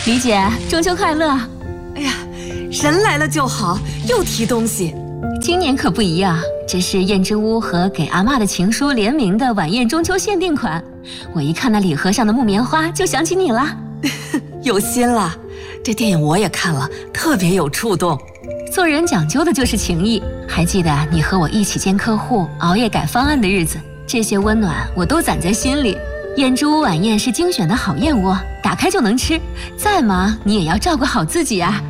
李姐，中秋快乐！ 哎呀，人来了就好，又提东西。 今年可不一样，这是燕之屋和给阿嬷的情书联名的晚宴中秋限定款。我一看那礼盒上的木棉花，就想起你了。 有心了，这电影我也看了，特别有触动。 做人讲究的就是情谊，还记得你和我一起见客户、熬夜改方案的日子，这些温暖我都攒在心里。燕之屋晚宴是精选的好燕窝，打开就能吃，再忙你也要照顾好自己啊。